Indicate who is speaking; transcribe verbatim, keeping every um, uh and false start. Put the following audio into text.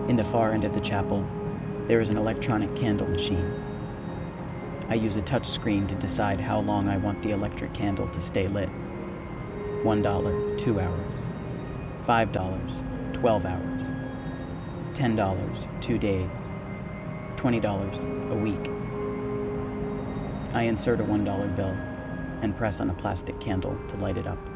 Speaker 1: In the far end of the chapel, there is an electronic candle machine. I use a touch screen to decide how long I want the electric candle to stay lit. One dollar, two hours. Five dollars, twelve hours. Ten dollars, two days. Twenty dollars, a week. I insert a one dollar bill and press on a plastic candle to light it up.